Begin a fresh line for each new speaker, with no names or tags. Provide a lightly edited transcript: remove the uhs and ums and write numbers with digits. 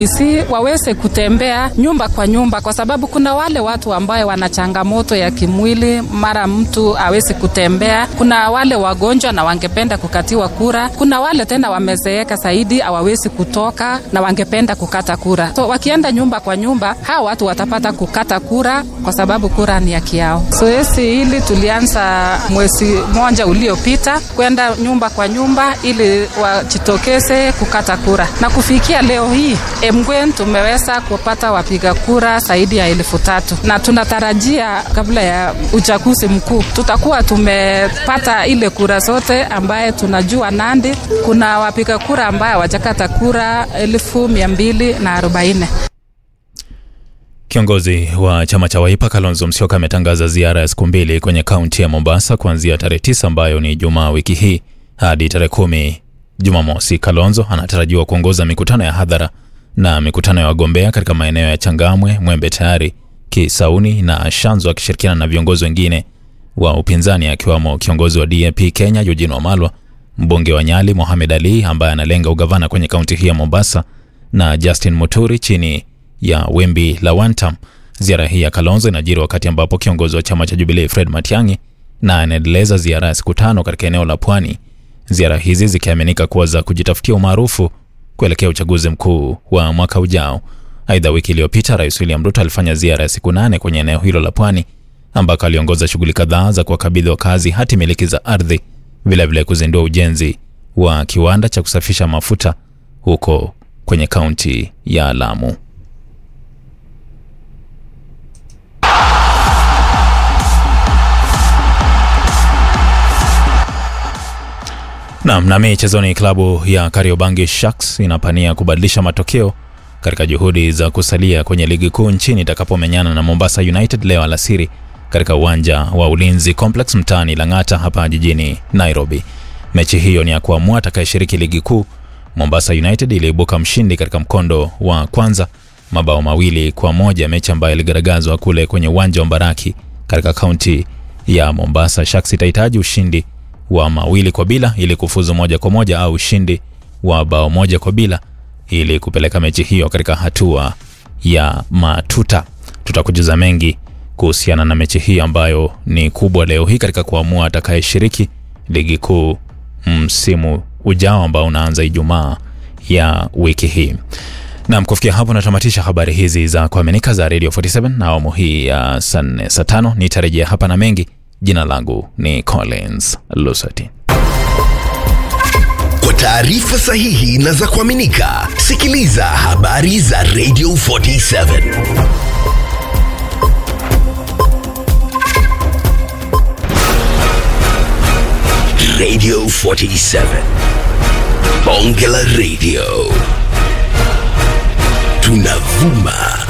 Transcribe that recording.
waweze kutembea nyumba kwa nyumba, kwa sababu kuna wale watu ambao wana changamoto ya kimwili, mara mtu hawezi kutembea. Kuna wale wagonjwa na wangependa kukatiwa kura. Kuna wale tena wamezeeka zaidi hawawezi kutoka na wangependa kukata kura. So wakienda nyumba kwa nyumba, hao watu watapata kukata kura kwa sababu kura ni haki yao. Zoezi hili tulianza mwezi mmoja uliopita kwenda nyumba kwa nyumba ili wajitokeze kukata kura. Na kufikia leo hii Emgwen tumeweza kupata wapiga kura zaidi ya 3,000 na tunatarajia kabla ya uchaguzi mkuu tutakuwa tumepata ile kura zote ambaye tunajua. Nandi kuna wapiga kura ambaye wajakata kura 1240.
Kiongozi wa chama cha Wiper Kalonzo Musyoka ametangaza ziara ya siku 2 kwenye kaunti ya Mombasa kuanzia tarehe 9 ambayo ni Ijumaa wiki hii hadi tarehe 10 Jumamosi. Kalonzo anatarajiwa kuongoza mikutano ya hadhara na mikutano ya wagombea katika maeneo ya Changamwe, Mwembe Tayari, Kisauni na Shanzu, akishirikiana na viongozi wengine wa upinzani akiwamo kiongozi wa DAP Kenya Eugene Wamalwa, mbunge wa Nyali Mohamed Ali ambaye analenga ugavana kwenye kaunti hii ya Mombasa, na Justin Muturi chini ya wimbi la Wantam. Ziara hii ya Kalonzo inajiri wakati ambapo kiongozi wa chama cha Jubilee Fred Matiang'i na anaendeleza ziara ya siku 5 katika eneo la Pwani. Ziara hizi zikiaminika kuwa za kujitafutia umaarufu kuelekea uchaguzi mkuu wa mwaka ujao. Aidha, wiki iliyopita Rais William Ruto alifanya ziara ya siku 8 kwenye eneo hilo la Pwani ambako aliongoza shughuli kadhaa za kuwakabidhi wakazi hati miliki za ardhi, vilevile kuzindua ujenzi wa kiwanda cha kusafisha mafuta huko kwenye kaunti ya Lamu. Na michezoni, klabu ya Kariobangi Sharks inapania kubadilisha matokeo katika juhudi za kusalia kwenye ligi kuu nchini itakapomenyana na Mombasa United leo alasiri katika uwanja wa Ulinzi Complex mtaani Lang'ata hapa jijini Nairobi. Mechi hiyo ni ya kuamua atakayeshiriki ligi kuu. Mombasa United iliibuka mshindi katika mkondo wa kwanza mabao 2-1, mechi ambayo iligaragazwa kule kwenye uwanja wa Mbaraki katika kaunti ya Mombasa. Sharks itahitaji ushindi wa 2-0 ili kufuzu moja kwa moja au ushindi wa bao 1-0 ili kupeleka mechi hiyo katika hatua ya matuta. Tutakujuza mengi kuhusiana na mechi hii ambayo ni kubwa leo hii katika kuamua atakayeshiriki ligi kuu msimu ujao ambao unaanza Ijumaa ya wiki hii. Na kufikia hapo natamatisha habari hizi za kuaminika za Radio 47 na awamu hii ya saa 5. Nitarejea hapa na mengi. Jina langu ni Collins Lusati.
Kwa taarifa sahihi na za kuaminika, sikiliza habari za Radio 47. Radio 47. Bonge la Radio. Tunavuma